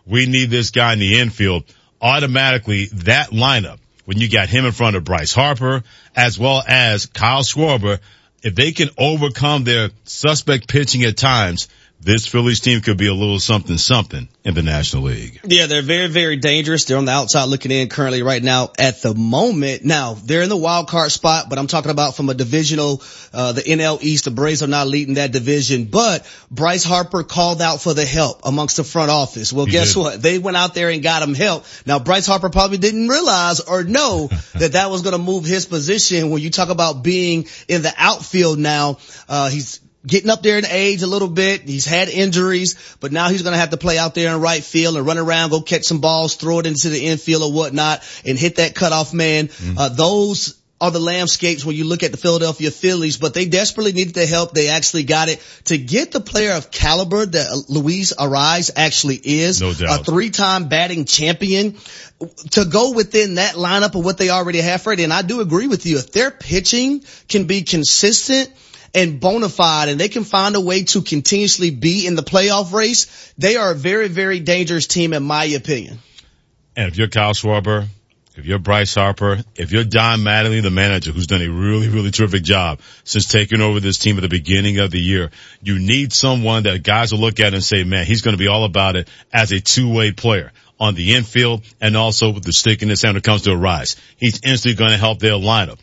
we need this guy in the infield, automatically that lineup, when you got him in front of Bryce Harper as well as Kyle Schwarber, if they can overcome their suspect pitching at times, this Phillies team could be a little something in the National League. Yeah, they're very, very dangerous. They're on the outside looking in currently right now at the moment. Now, they're in the wild card spot, but I'm talking about from a divisional, the NL East. The Braves are not leading that division, but Bryce Harper called out for the help amongst the front office. Well, guess what? They went out there and got him help. Now, Bryce Harper probably didn't realize or know that was going to move his position. When you talk about being in the outfield now, he's getting up there in age a little bit. He's had injuries, but now he's going to have to play out there in right field and run around, go catch some balls, throw it into the infield or whatnot, and hit that cutoff man. Those are the landscapes when you look at the Philadelphia Phillies, but they desperately needed the help. They actually got it to get the player of caliber that Luis Arraez actually is. No doubt. A 3-time batting champion. To go within that lineup of what they already have, Freddie, and I do agree with you. If their pitching can be consistent and bona fide, and they can find a way to continuously be in the playoff race, they are a very, very dangerous team in my opinion. And if you're Kyle Schwarber, if you're Bryce Harper, if you're Don Mattingly, the manager, who's done a really, really terrific job since taking over this team at the beginning of the year, you need someone that guys will look at and say, man, he's going to be all about it as a two-way player on the infield and also with the stick in his hand when it comes to Arraez. He's instantly going to help their lineup.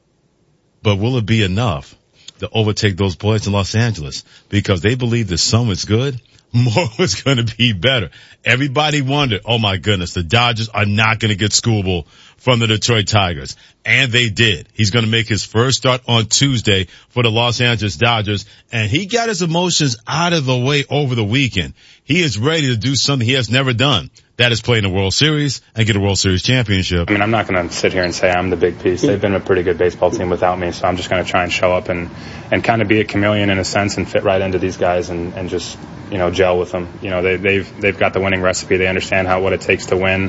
But will it be enough to overtake those boys in Los Angeles? Because they believe that some is good, more is going to be better. Everybody wondered, oh my goodness, the Dodgers are not going to get Skubal from the Detroit Tigers. And they did. He's going to make his first start on Tuesday for the Los Angeles Dodgers. And he got his emotions out of the way over the weekend. He is ready to do something he has never done. That is play in the World Series and get a World Series championship. I mean, I'm not going to sit here and say I'm the big piece. They've been a pretty good baseball team without me, so I'm just going to try and show up and kind of be a chameleon in a sense and fit right into these guys and just, gel with them. They've got the winning recipe. They understand what it takes to win.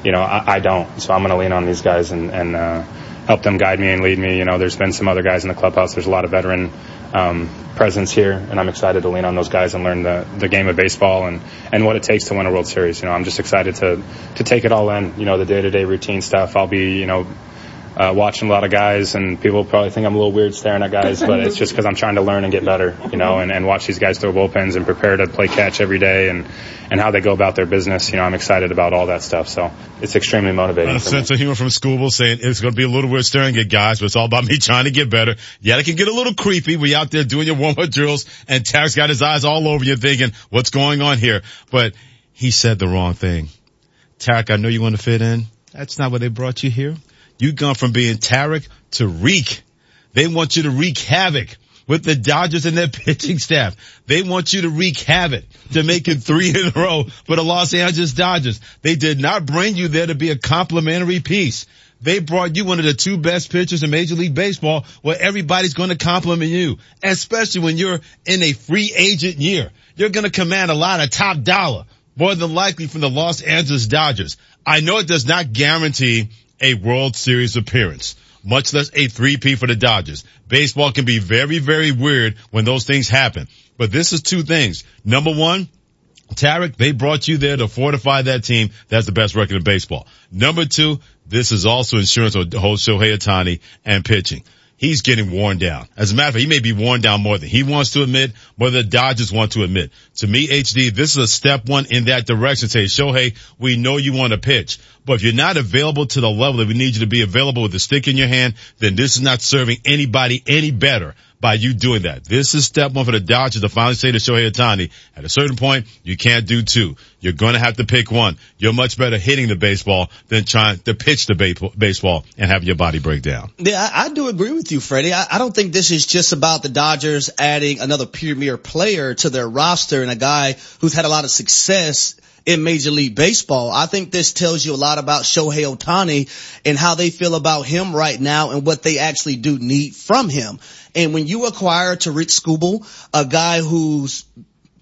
I don't. So I'm going to lean on these guys and help them guide me and lead me. There's been some other guys in the clubhouse. There's a lot of veteran presence here, and I'm excited to lean on those guys and learn the game of baseball and what it takes to win a World Series. I'm just excited to take it all in, the day-to-day routine stuff. I'll be, watching a lot of guys, and people probably think I'm a little weird staring at guys, but it's just because I'm trying to learn and get better, and watch these guys throw bullpens and prepare to play catch every day and how they go about their business. I'm excited about all that stuff, so it's extremely motivating. A sense of humor from Skubal saying it's going to be a little weird staring at guys, but it's all about me trying to get better. Yeah, it can get a little creepy when you're out there doing your warm-up drills and Tarek's got his eyes all over you thinking, what's going on here? But he said the wrong thing. Tarek, I know you want to fit in. That's not why they brought you here. You've gone from being Tarek to Reek. They want you to wreak havoc with the Dodgers and their pitching staff. They want you to wreak havoc to make it 3 in a row for the Los Angeles Dodgers. They did not bring you there to be a complimentary piece. They brought you one of the 2 best pitchers in Major League Baseball where everybody's going to compliment you, especially when you're in a free agent year. You're going to command a lot of top dollar, more than likely from the Los Angeles Dodgers. I know it does not guarantee a World Series appearance, much less a 3-peat for the Dodgers. Baseball can be very, very weird when those things happen. But this is 2 things. Number 1, Tarek, they brought you there to fortify that team. That's the best record in baseball. Number 2, this is also insurance on Shohei Ohtani and pitching. He's getting worn down. As a matter of fact, he may be worn down more than he wants to admit, more than the Dodgers want to admit. To me, HD, this is a step 1 in that direction. Say, Shohei, we know you want to pitch, but if you're not available to the level that we need you to be available with the stick in your hand, then this is not serving anybody any better by you doing that. This is step 1 for the Dodgers to finally say to Shohei Ohtani, at a certain point, you can't do 2. You're going to have to pick 1. You're much better hitting the baseball than trying to pitch the baseball and have your body break down. Yeah, I do agree with you, Freddie. I don't think this is just about the Dodgers adding another premier player to their roster and a guy who's had a lot of success in Major League Baseball. I think this tells you a lot about Shohei Ohtani and how they feel about him right now and what they actually do need from him. And when you acquire Tarik Skubal, a guy whose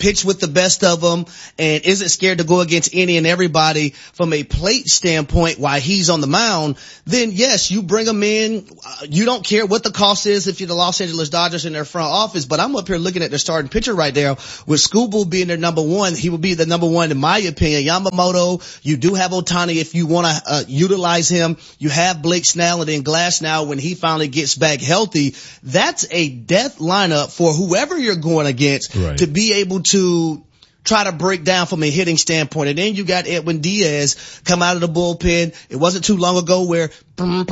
pitch with the best of them and isn't scared to go against any and everybody from a plate standpoint while he's on the mound, then yes, you bring him in. You don't care what the cost is if you're the Los Angeles Dodgers in their front office, but I'm up here looking at their starting pitcher right there with Skubal being their number one. He would be the number one in my opinion. Yamamoto, you do have Ohtani if you want to utilize him. You have Blake Snell and then Glasnow when he finally gets back healthy. That's a death lineup for whoever you're going against to be able to try to break down from a hitting standpoint. And then you got Edwin Diaz come out of the bullpen. It wasn't too long ago where when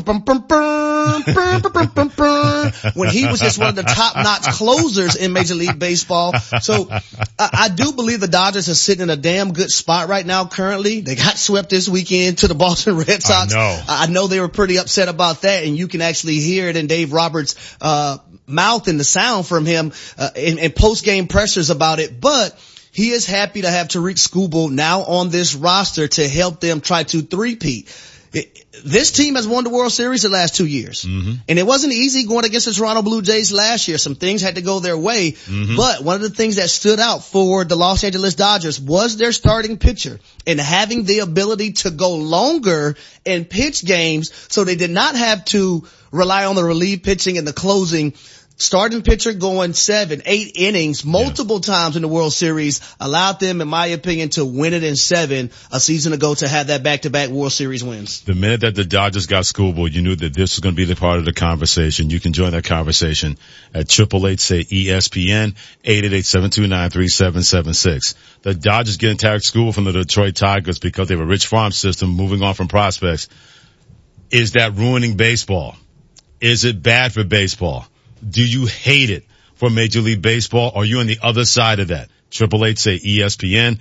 he was just one of the top-notch closers in Major League Baseball. So I do believe the Dodgers are sitting in a damn good spot right now currently. They got swept this weekend to the Boston Red Sox. I know they were pretty upset about that, and you can actually hear it in Dave Roberts' mouth and the sound from him in post-game pressers about it. But he is happy to have Tarik Skubal now on this roster to help them try to three-peat. This team has won the World Series the last 2 years. And it wasn't easy going against the Toronto Blue Jays last year. Some things had to go their way. But one of the things that stood out for the Los Angeles Dodgers was their starting pitcher and having the ability to go longer and pitch games so they did not have to rely on the relief pitching and the closing. Starting pitcher going 7, 8 innings multiple times in the World Series allowed them, in my opinion, to win it in 7 a season ago to have that back-to-back World Series wins. The minute that the Dodgers got Skubal, you knew that this was going to be the part of the conversation. You can join that conversation at 888-SAY-ESPN, 888-729-3776. The Dodgers getting Tarik Skubal from the Detroit Tigers because they have a rich farm system moving on from prospects. Is that ruining baseball? Is it bad for baseball? Do you hate it for Major League Baseball? Are you on the other side of that? 888-SAY-ESPN,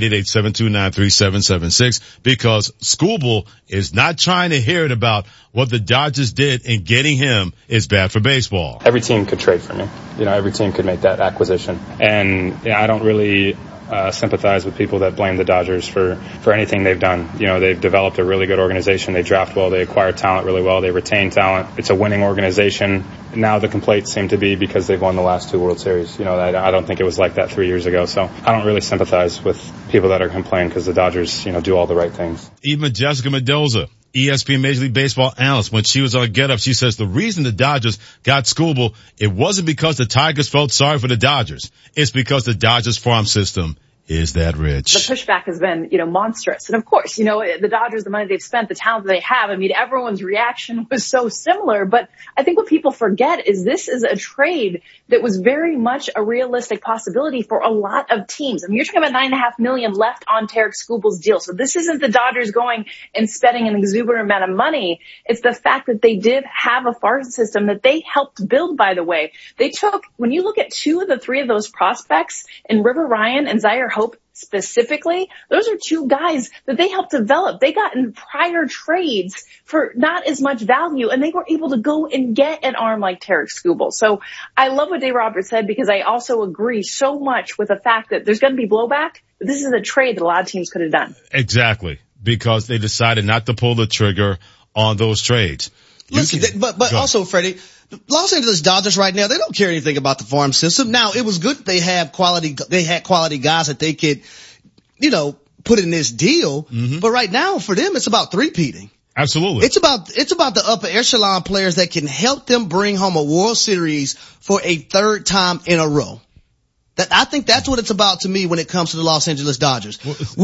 888-729-3776, because Skubal is not trying to hear it about what the Dodgers did in getting him is bad for baseball. Every team could trade for me. Every team could make that acquisition. And I don't really sympathize with people that blame the Dodgers for anything they've done. They've developed a really good organization. They draft well. They acquire talent really well. They retain talent. It's a winning organization. Now the complaints seem to be because they've won the last 2 World Series. I don't think it was like that 3 years ago. So I don't really sympathize with people that are complaining because the Dodgers, do all the right things. Even Jessica Mendoza, ESPN Major League Baseball analyst, when she was on Get Up, she says the reason the Dodgers got Skubal, it wasn't because the Tigers felt sorry for the Dodgers. It's because the Dodgers farm system is that rich. The pushback has been, monstrous. And of course, the Dodgers, the money they've spent, the talent that they have, everyone's reaction was so similar. But I think what people forget is this is a trade that was very much a realistic possibility for a lot of teams. You're talking about $9.5 million left on Tarik Skubal's deal. So this isn't the Dodgers going and spending an exuberant amount of money. It's the fact that they did have a farm system that they helped build, by the way. When you look at 2 of the 3 of those prospects in River Ryan and Zaire Hope specifically, those are 2 guys that they helped develop. They got in prior trades for not as much value, and they were able to go and get an arm like Tarik Skubal. So I love what Dave Roberts said, because I also agree so much with the fact that there's going to be blowback. But this is a trade that a lot of teams could have done. Exactly, because they decided not to pull the trigger on those trades. But also, Freddie, Los Angeles Dodgers right now, they don't care anything about the farm system. Now, it was good that they had quality guys that they could, put in this deal. But right now, for them, it's about three-peating. Absolutely. It's about the upper echelon players that can help them bring home a World Series for a 3rd time in a row. I think that's what it's about to me when it comes to the Los Angeles Dodgers.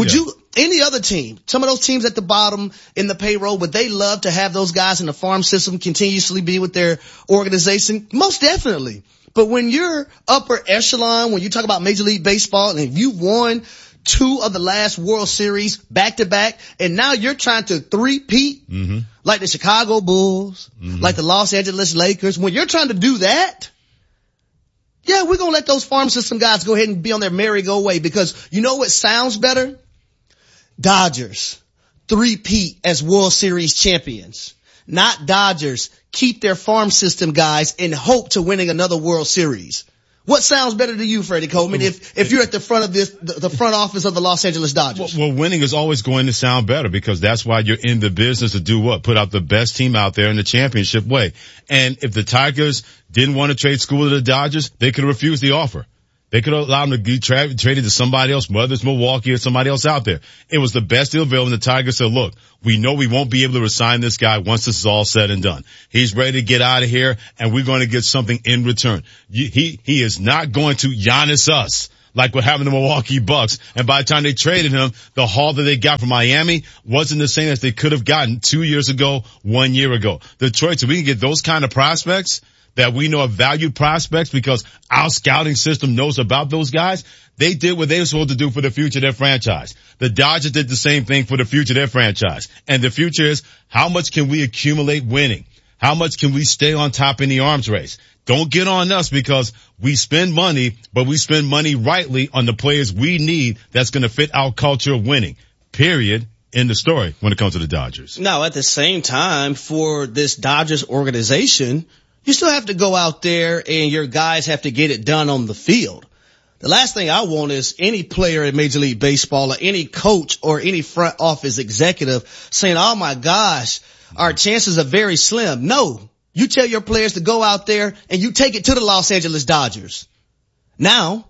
Any other team, some of those teams at the bottom in the payroll, would they love to have those guys in the farm system continuously be with their organization? Most definitely. But when you're upper echelon, when you talk about Major League Baseball, and if you've won 2 of the last World Series back to back, and now you're trying to three-peat, like the Chicago Bulls, like the Los Angeles Lakers, when you're trying to do that, yeah, we're going to let those farm system guys go ahead and be on their merry-go-way, because you know what sounds better? Dodgers three-peat as World Series champions. Not Dodgers keep their farm system guys and hope to winning another World Series. What sounds better to you, Freddie Coleman, if you're at the front of the front office of the Los Angeles Dodgers? Well, winning is always going to sound better, because that's why you're in the business to do what? Put out the best team out there in the championship way. And if the Tigers didn't want to trade Skubal to the Dodgers, they could refuse the offer. They could have allowed him to be traded to somebody else, whether it's Milwaukee or somebody else out there. It was the best deal available, and the Tigers said, look, we know we won't be able to resign this guy once this is all said and done. He's ready to get out of here, and we're going to get something in return. He is not going to Giannis us like what happened to Milwaukee Bucks. And by the time they traded him, the haul that they got from Miami wasn't the same as they could have gotten 2 years ago, 1 year ago. Detroit, so we can get those kind of prospects that we know are valued prospects because our scouting system knows about those guys. They did what they were supposed to do for the future of their franchise. The Dodgers did the same thing for the future of their franchise. And the future is, how much can we accumulate winning? How much can we stay on top in the arms race? Don't get on us because we spend money, but we spend money rightly on the players we need that's going to fit our culture of winning. Period. End of story when it comes to the Dodgers. Now, at the same time, for this Dodgers organization, you still have to go out there and your guys have to get it done on the field. The last thing I want is any player in Major League Baseball or any coach or any front office executive saying, oh my gosh, our chances are very slim. No, you tell your players to go out there and you take it to the Los Angeles Dodgers. Now,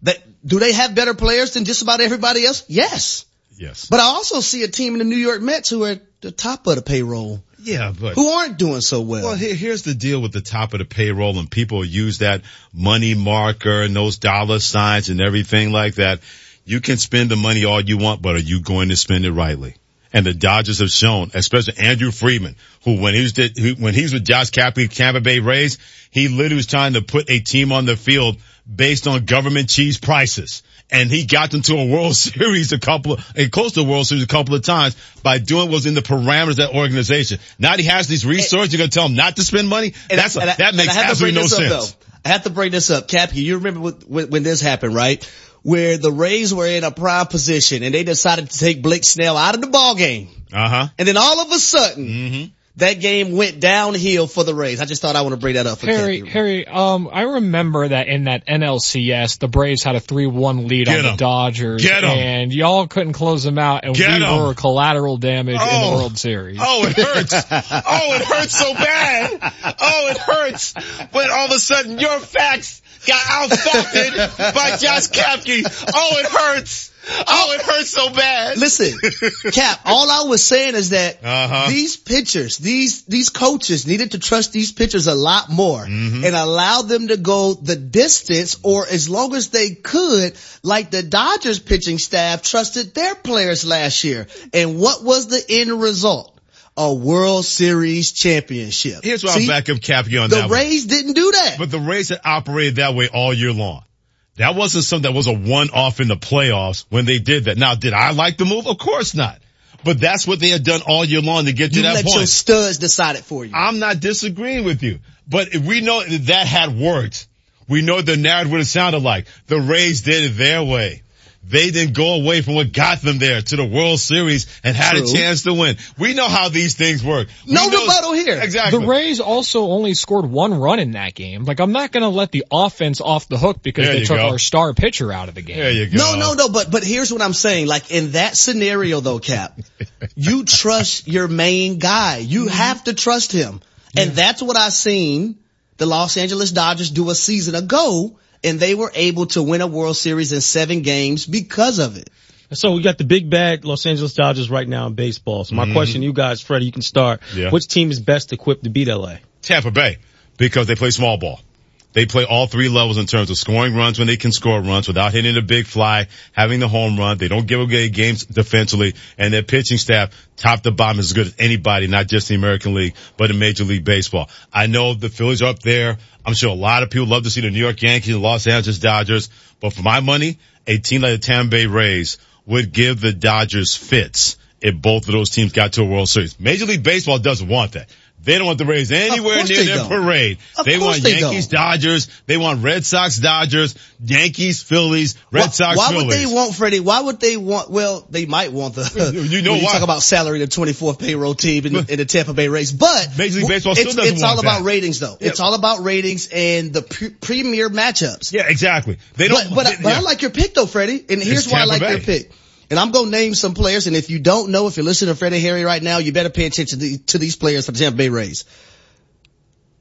do they have better players than just about everybody else? Yes. Yes. But I also see a team in the New York Mets who are at the top of the payroll. Yeah, but who aren't doing so well. Well, here's the deal with the top of the payroll, and people use that money marker and those dollar signs and everything like that. You can spend the money all you want, but are you going to spend it rightly? And the Dodgers have shown, especially Andrew Friedman, who when he was with Josh Capley, Tampa Bay Rays, he literally was trying to put a team on the field based on government cheese prices. And he got them to a World Series close to a World Series a couple of times by doing what was in the parameters of that organization. Now he has these resources. You're going to tell him not to spend money? That makes absolutely no sense. I have to bring this up. Cappy, you remember when this happened, right? Where the Rays were in a prime position and they decided to take Blake Snell out of the ball game. Uh-huh. And then all of a sudden, that game went downhill for the Rays. I just thought I want to bring that up for Harry, I remember that in that NLCS, the Braves had a 3-1 lead on the Dodgers. And y'all couldn't close them out, and we were collateral damage in the World Series. Oh, it hurts. Oh, it hurts so bad. Oh, it hurts. When all of a sudden your facts got outfacted by Josh Kapke. Oh, it hurts. Oh, it hurts so bad. Listen, Cap, all I was saying is that these pitchers, these coaches needed to trust these pitchers a lot more and allow them to go the distance or as long as they could, like the Dodgers pitching staff trusted their players last year. And what was the end result? A World Series championship. Here's why I'll back up Kapke on that. The Rays didn't do that. But the Rays had operated that way all year long. That wasn't something that was a one-off in the playoffs when they did that. Now, did I like the move? Of course not. But that's what they had done all year long to get to that point. You let your studs decide it for you. I'm not disagreeing with you. But if we know that had worked, we know the narrative would have sounded like. The Rays did it their way. They didn't go away from what got them there to the World Series and had a chance to win. We know how these things work. No rebuttal here. Exactly. The Rays also only scored 1 run in that game. Like, I'm not going to let the offense off the hook because they took our star pitcher out of the game. There you go. No. But here's what I'm saying. Like, in that scenario though, Cap, you trust your main guy. You have to trust him. And that's what I seen the Los Angeles Dodgers do a season ago. And they were able to win a World Series in 7 games because of it. So we got the big bad Los Angeles Dodgers right now in baseball. So my question to you guys, Freddie, you can start. Yeah. Which team is best equipped to beat LA? Tampa Bay, because they play small ball. They play all 3 levels in terms of scoring runs when they can score runs without hitting the big fly, having the home run. They don't give away games defensively, and their pitching staff, top to bottom, is as good as anybody, not just the American League, but in Major League Baseball. I know the Phillies are up there. I'm sure a lot of people love to see the New York Yankees, the Los Angeles Dodgers, but for my money, a team like the Tampa Bay Rays would give the Dodgers fits if both of those teams got to a World Series. Major League Baseball doesn't want that. They don't want the Rays anywhere near their parade. They want Yankees, Dodgers. They want Red Sox, Dodgers, Yankees, Phillies, Red Sox, Phillies. Why would they want, Freddie? Why would they want, well, they might want the, you talk about salary, the 24th payroll team in the Tampa Bay Rays, but Major League Baseball still doesn't want that. It's all about ratings though. Yeah. It's all about ratings and the premier matchups. Yeah, exactly. They don't, but I like your pick though, Freddie, and here's why I like your pick. And I'm going to name some players, and if you don't know, if you're listening to Freddie Harry right now, you better pay attention to these players for the Tampa Bay Rays.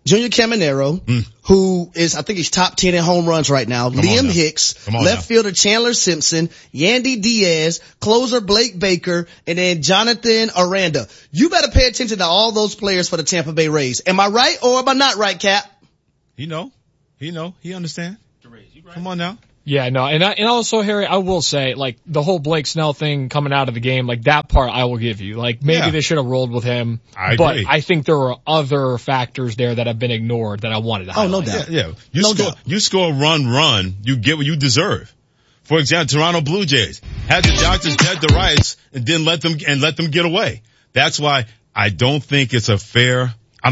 Junior Caminero, who is, I think he's top 10 in home runs right now. Liam Hicks, left fielder Chandler Simpson, Yandy Diaz, closer Blake Baker, and then Jonathan Aranda. You better pay attention to all those players for the Tampa Bay Rays. Am I right or am I not right, Cap? He understand. Come on now. Yeah, no, and also, Harry, I will say, like, the whole Blake Snell thing coming out of the game, like, that part I will give you. Like, maybe they should have rolled with him. I but agree. I think there were other factors there that have been ignored that I wanted to highlight. Oh, no doubt. Yeah. You score a run, you get what you deserve. For example, Toronto Blue Jays had the Dodgers dead to rights and didn't let them get away. That's why I don't think it's a fait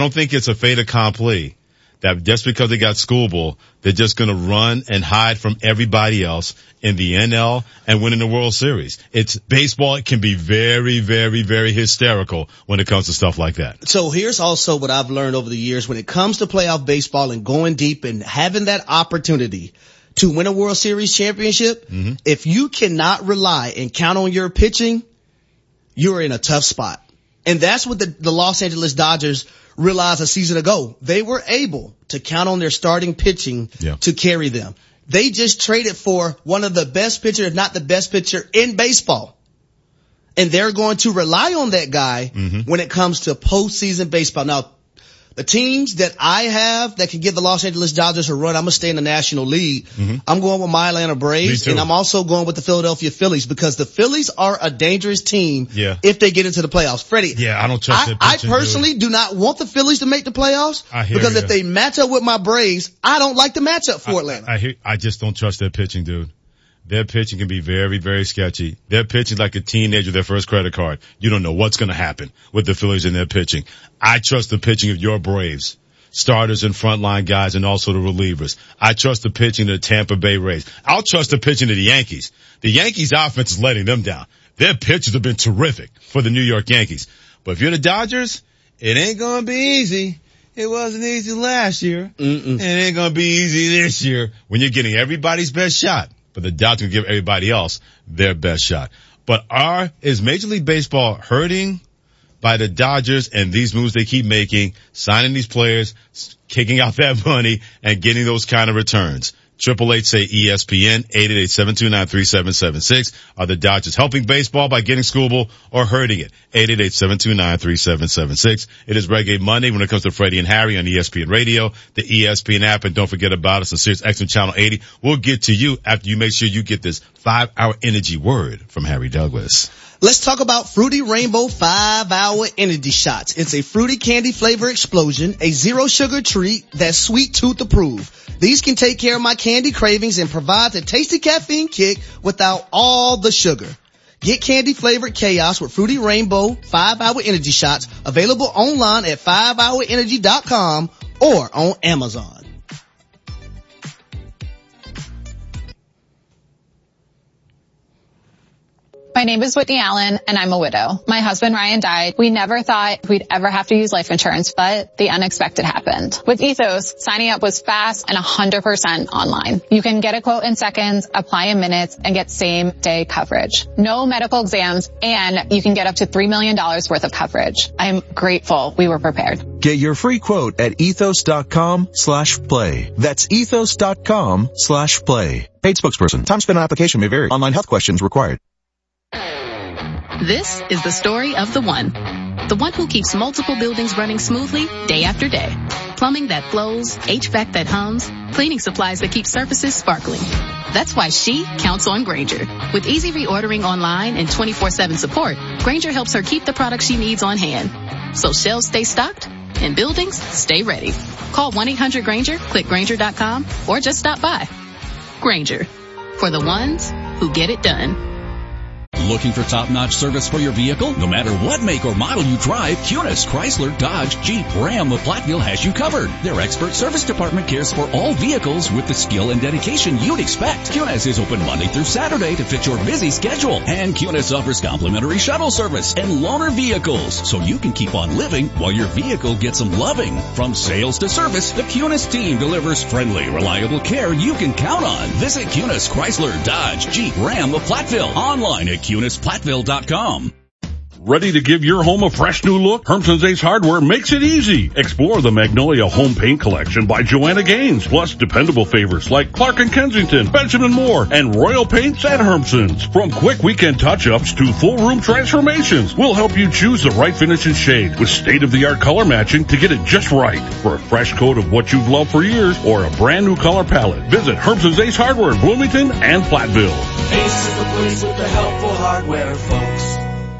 accompli. That just because they got schoolball, they're just going to run and hide from everybody else in the NL and win in the World Series. It's baseball. It can be very, very, very hysterical when it comes to stuff like that. So here's also what I've learned over the years when it comes to playoff baseball and going deep and having that opportunity to win a World Series championship. Mm-hmm. If you cannot rely and count on your pitching, you're in a tough spot. And that's what the Los Angeles Dodgers realized a season ago. They were able to count on their starting pitching to carry them. They just traded for one of the best pitchers, if not the best pitcher in baseball. And they're going to rely on that guy when it comes to postseason baseball. Now, the teams that I have that can give the Los Angeles Dodgers a run, I'm going to stay in the National League. I'm going with my Atlanta Braves, and I'm also going with the Philadelphia Phillies because the Phillies are a dangerous team if they get into the playoffs. Freddie, I don't trust that pitching, I personally do not want the Phillies to make the playoffs because if they match up with my Braves, I don't like the matchup for Atlanta. I just don't trust their pitching, dude. Their pitching can be very, very sketchy. Their pitching like a teenager with their first credit card. You don't know what's going to happen with the Phillies and their pitching. I trust the pitching of your Braves, starters and frontline guys, and also the relievers. I trust the pitching of the Tampa Bay Rays. I'll trust the pitching of the Yankees. The Yankees offense is letting them down. Their pitchers have been terrific for the New York Yankees. But if you're the Dodgers, it ain't going to be easy. It wasn't easy last year. It ain't going to be easy this year when you're getting everybody's best shot. But the Dodgers can give everybody else their best shot. But is Major League Baseball hurting by the Dodgers and these moves they keep making, signing these players, kicking out that money, and getting those kind of returns? 888 say ESPN, 888-729-3776. Are the Dodgers helping baseball by getting schoolable or hurting it? 888-729-3776. It is Reggae Monday when it comes to Freddie and Harry on ESPN Radio, the ESPN app, and don't forget about us on Sirius XM Channel 80. We'll get to you after you make sure you get this 5-hour energy word from Harry Douglas. Let's talk about Fruity Rainbow 5-Hour Energy Shots. It's a fruity candy flavor explosion, a zero sugar treat that's sweet tooth approved. These can take care of my candy cravings and provide a tasty caffeine kick without all the sugar. Get candy flavored chaos with Fruity Rainbow 5-Hour Energy Shots, available online at 5hourenergy.com or on Amazon. My name is Whitney Allen, and I'm a widow. My husband, Ryan, died. We never thought we'd ever have to use life insurance, but the unexpected happened. With Ethos, signing up was fast and 100% online. You can get a quote in seconds, apply in minutes, and get same-day coverage. No medical exams, and you can get up to $3 million worth of coverage. I'm grateful we were prepared. Get your free quote at ethos.com/play. That's ethos.com/play. Paid spokesperson. Time spent on application may vary. Online health questions required. This is the story of the one who keeps multiple buildings running smoothly day after day. Plumbing that flows, HVAC that hums, cleaning supplies that keep surfaces sparkling. That's why she counts on Grainger. With easy reordering online and 24/7 support, Grainger helps her keep the products she needs on hand. So shelves stay stocked and buildings stay ready. Call 1-800-GRAINGER, click Grainger.com, or just stop by. Grainger, for the ones who get it done. Looking for top-notch service for your vehicle? No matter what make or model you drive, Kunis, Chrysler, Dodge, Jeep, Ram, or Platteville has you covered. Their expert service department cares for all vehicles with the skill and dedication you'd expect. Kunis is open Monday through Saturday to fit your busy schedule. And Kunis offers complimentary shuttle service and loaner vehicles, so you can keep on living while your vehicle gets some loving. From sales to service, the Kunis team delivers friendly, reliable care you can count on. Visit Kunis, Chrysler, Dodge, Jeep, Ram, or Platteville online at KunisPlattville.com. Ready to give your home a fresh new look? Hermson's Ace Hardware makes it easy. Explore the Magnolia Home Paint Collection by Joanna Gaines, plus dependable favorites like Clark & Kensington, Benjamin Moore, and Royal Paints at Hermson's. From quick weekend touch-ups to full room transformations, we'll help you choose the right finish and shade with state-of-the-art color matching to get it just right. For a fresh coat of what you've loved for years or a brand new color palette, visit Hermson's Ace Hardware in Bloomington and Platteville. Ace is the place with the helpful hardware, folks.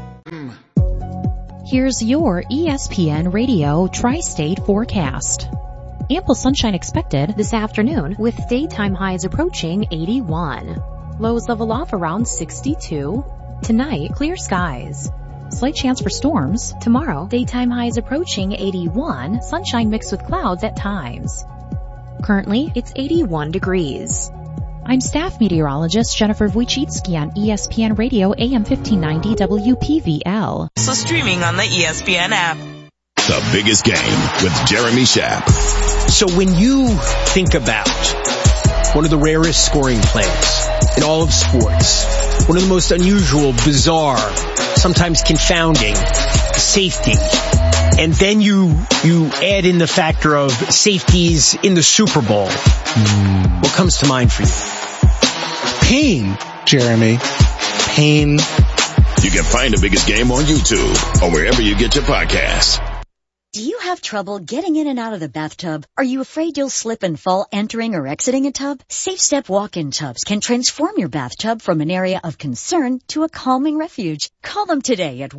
Here's your ESPN Radio Tri-State forecast. Ample sunshine expected this afternoon with daytime highs approaching 81. Lows level off around 62. Tonight, clear skies. Slight chance for storms. Tomorrow, daytime highs approaching 81, sunshine mixed with clouds at times. Currently, it's 81 degrees. I'm staff meteorologist Jennifer Wojcicki on ESPN Radio AM 1590 WPVL. So streaming on the ESPN app. The biggest game with Jeremy Schaap. So when you think about one of the rarest scoring plays in all of sports, one of the most unusual, bizarre, sometimes confounding safety, and then you add in the factor of safeties in the Super Bowl, what comes to mind for you? Pain, Jeremy. Pain. You can find the biggest game on YouTube or wherever you get your podcasts. Do you have trouble getting in and out of the bathtub? Are you afraid you'll slip and fall entering or exiting a tub? Safe Step walk-in tubs can transform your bathtub from an area of concern to a calming refuge. Call them today at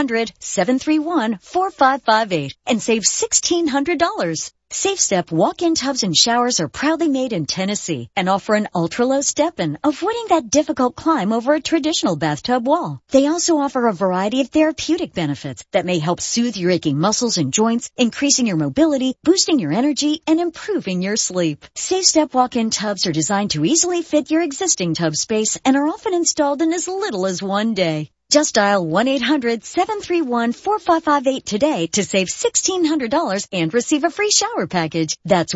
1-800-731-4558 and save $1,600. Safe Step walk-in tubs and showers are proudly made in Tennessee and offer an ultra-low step-in, avoiding that difficult climb over a traditional bathtub wall. They also offer a variety of therapeutic benefits that may help soothe your aching muscles and joints, increasing your mobility, boosting your energy, and improving your sleep. Safe Step walk-in tubs are designed to easily fit your existing tub space and are often installed in as little as one day. Just dial 1-800-731-4558 today to save $1,600 and receive a free shower package. That's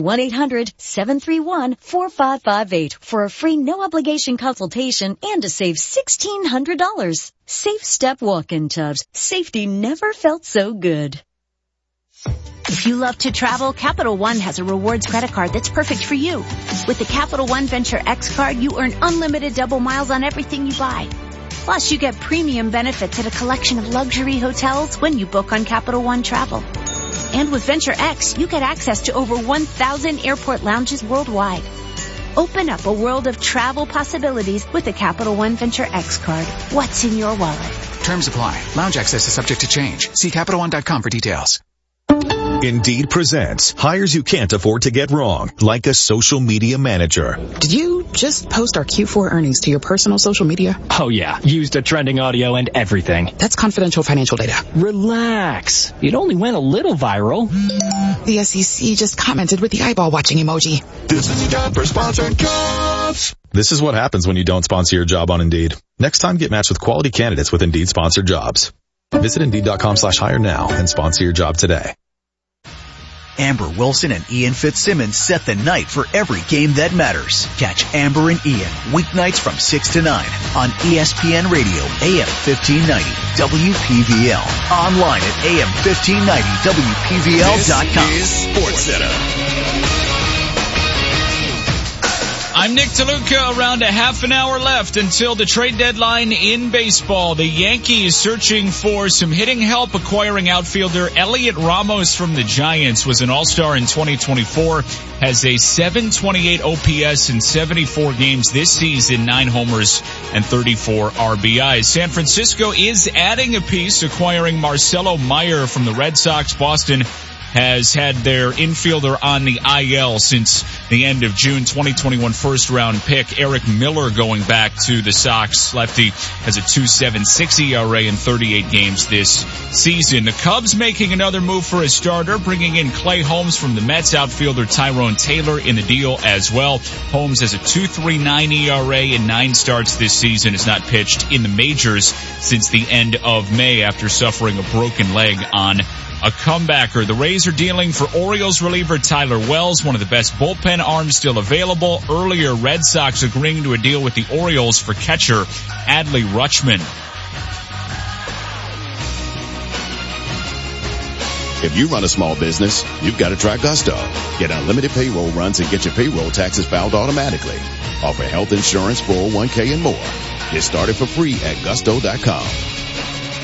1-800-731-4558 for a free no-obligation consultation and to save $1,600. Safe Step walk-in tubs. Safety never felt so good. If you love to travel, Capital One has a rewards credit card that's perfect for you. With the Capital One Venture X card, you earn unlimited double miles on everything you buy. Plus, you get premium benefits at a collection of luxury hotels when you book on Capital One Travel. And with Venture X, you get access to over 1,000 airport lounges worldwide. Open up a world of travel possibilities with the Capital One Venture X card. What's in your wallet? Terms apply. Lounge access is subject to change. See CapitalOne.com for details. Indeed presents hires you can't afford to get wrong, like a social media manager. Did you just post our Q4 earnings to your personal social media? Oh yeah, used a trending audio and everything. That's confidential financial data. Relax. It only went a little viral. The SEC just commented with the eyeball watching emoji. This is a job for sponsored jobs. This is what happens when you don't sponsor your job on Indeed. Next time, get matched with quality candidates with Indeed sponsored jobs. Visit Indeed.com/hire now and sponsor your job today. Amber Wilson and Ian Fitzsimmons set the night for every game that matters. Catch Amber and Ian weeknights from 6 to 9 on ESPN Radio, AM 1590, WPVL. Online at AM1590WPVL.com. This is SportsCenter. I'm Nick DeLuca. Around a half an hour left until the trade deadline in baseball. The Yankees searching for some hitting help, acquiring outfielder Elliot Ramos from the Giants. Was an all-star in 2024, has a 728 OPS in 74 games this season, 9 homers and 34 RBIs. San Francisco is adding a piece, acquiring Marcelo Meyer from the Red Sox. Boston has had their infielder on the IL since the end of June. 2021 first-round pick Eric Miller going back to the Sox. Lefty has a 2.76 ERA in 38 games this season. The Cubs making another move for a starter, bringing in Clay Holmes from the Mets. Outfielder Tyrone Taylor in the deal as well. Holmes has a 2.39 ERA in 9 starts this season. Has not pitched in the majors since the end of May after suffering a broken leg on a comebacker. The Rays are dealing for Orioles reliever Tyler Wells, one of the best bullpen arms still available. Earlier, Red Sox agreeing to a deal with the Orioles for catcher Adley Rutschman. If you run a small business, you've got to try Gusto. Get unlimited payroll runs and get your payroll taxes filed automatically. Offer health insurance, 401k, and more. Get started for free at gusto.com.